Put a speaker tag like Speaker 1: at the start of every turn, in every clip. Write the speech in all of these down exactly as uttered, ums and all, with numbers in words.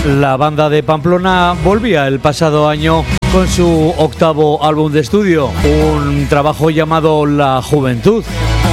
Speaker 1: La banda de Pamplona volvía el pasado año con su octavo álbum de estudio, un trabajo llamado La Juventud.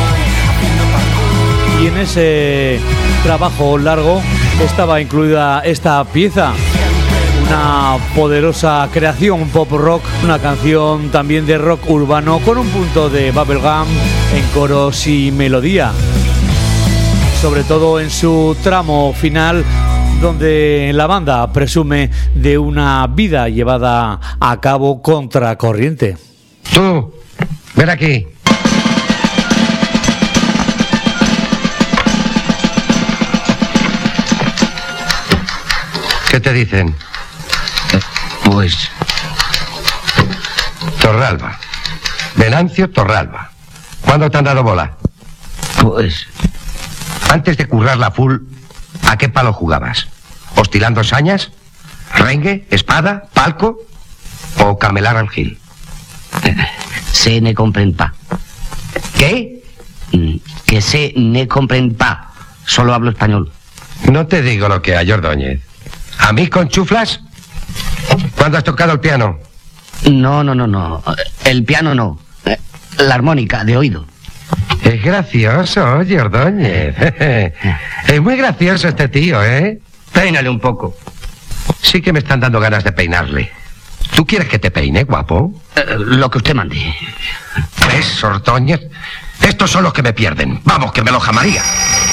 Speaker 1: Y en ese trabajo largo estaba incluida esta pieza, una poderosa creación pop rock, una canción también de rock urbano con un punto de bubblegum en coros y melodía, sobre todo en su tramo final, donde la banda presume de una vida llevada a cabo contracorriente.
Speaker 2: Tú, ven aquí. ¿Qué te dicen?
Speaker 3: Pues...
Speaker 2: Torralba. Venancio Torralba. ¿Cuándo te han dado bola?
Speaker 3: Pues...
Speaker 2: Antes de currarla full, ¿a qué palo jugabas? ¿Hostilando sañas? ¿Rengue? ¿Espada? ¿Palco? ¿O camelar al gil?
Speaker 3: Se ne comprend pas.
Speaker 2: ¿Qué?
Speaker 3: Que se ne comprend pas. Solo hablo español.
Speaker 2: No te digo lo que hay, Ordóñez. ¿A mí con chuflas? ¿Cuándo has tocado el piano?
Speaker 3: No, no, no, no. El piano no. La armónica, de oído.
Speaker 2: Es gracioso, oye, Ordóñez. Es muy gracioso este tío, ¿eh?
Speaker 3: Peínale un poco.
Speaker 2: Sí que me están dando ganas de peinarle. ¿Tú quieres que te peine, guapo?
Speaker 3: Eh, lo que usted mande.
Speaker 2: ¿Ves, Ordóñez? Estos son los que me pierden. Vamos, que me lo jamaría.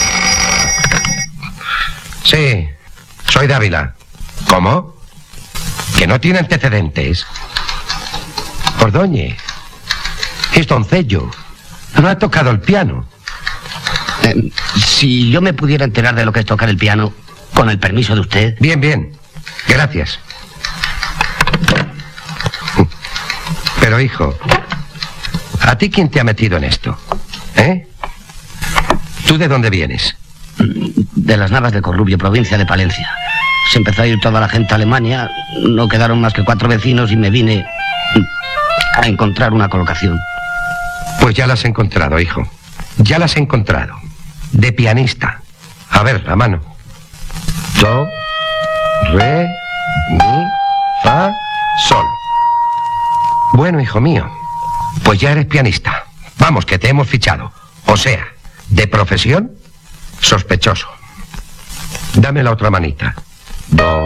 Speaker 2: Sí, soy de Ávila. ¿Cómo? Que no tiene antecedentes. Ordóñez, es doncello. No ha tocado el piano.
Speaker 3: Eh, si yo me pudiera enterar de lo que es tocar el piano, con el permiso de usted.
Speaker 2: Bien, bien. Gracias. Pero, hijo, ¿a ti quién te ha metido en esto? ¿Eh? ¿Tú de dónde vienes?
Speaker 3: De las Navas de Corrubio, provincia de Palencia. Se empezó a ir toda la gente a Alemania, no quedaron más que cuatro vecinos y me vine a encontrar una colocación.
Speaker 2: Pues ya la has encontrado, hijo. Ya la has encontrado. De pianista. A ver, la mano. Do, re, mi, fa, sol. Bueno, hijo mío, pues ya eres pianista. Vamos, que te hemos fichado. O sea, de profesión, sospechoso. Dame la otra manita. Do,